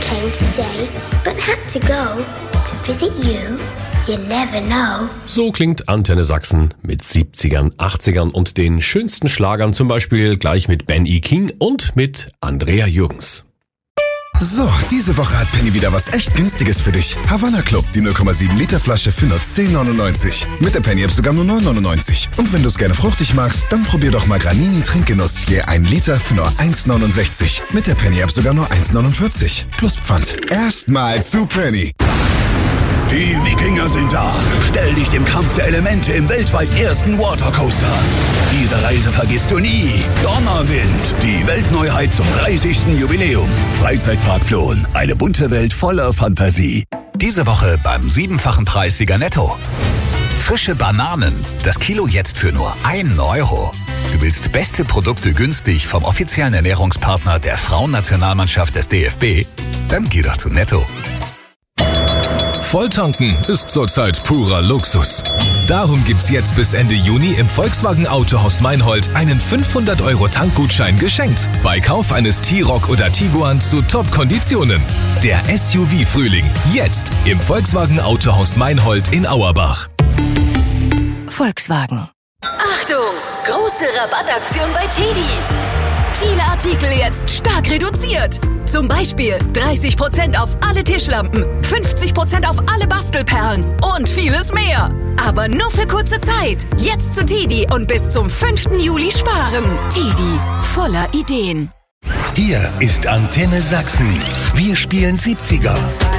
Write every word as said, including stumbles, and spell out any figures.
came today, but had to go to visit you. You never know. So klingt Antenne Sachsen mit siebzigern, achtzigern und den schönsten Schlagern, zum Beispiel gleich mit Ben E. King und mit Andrea Jürgens. So, diese Woche hat Penny wieder was echt Günstiges für dich. Havanna Club, die null Komma sieben Liter Flasche für nur zehn neunundneunzig. Mit der Penny App sogar nur neun neunundneunzig. Und wenn du es gerne fruchtig magst, dann probier doch mal Granini Trinkgenuss, je ein Liter für nur eins neunundsechzig. Mit der Penny App sogar nur eins neunundvierzig. Plus Pfand. Erstmal zu Penny. Die Wikinger sind da. Stell dich dem Kampf der Elemente im weltweit ersten Watercoaster. Diese Reise vergisst du nie. Donnerwind, die Weltneuheit zum dreißigsten Jubiläum. Freizeitpark Plon, eine bunte Welt voller Fantasie. Diese Woche beim siebenfachen Preissieger Netto. Frische Bananen, das Kilo jetzt für nur einen Euro. Du willst beste Produkte günstig vom offiziellen Ernährungspartner der Frauennationalmannschaft des D F B? Dann geh doch zu Netto. Volltanken ist zurzeit purer Luxus. Darum gibt's jetzt bis Ende Juni im Volkswagen Autohaus Meinhold einen fünfhundert Euro Tankgutschein geschenkt. Bei Kauf eines T-Roc oder Tiguan zu Top-Konditionen. Der S U V-Frühling. Jetzt im Volkswagen Autohaus Meinhold in Auerbach. Volkswagen. Achtung! Große Rabattaktion bei Teddy. Viele Artikel jetzt stark reduziert. Zum Beispiel dreißig Prozent auf alle Tischlampen, fünfzig Prozent auf alle Bastelperlen und vieles mehr. Aber nur für kurze Zeit. Jetzt zu Teddy und bis zum fünften Juli sparen. Teddy, voller Ideen. Hier ist Antenne Sachsen. Wir spielen siebziger.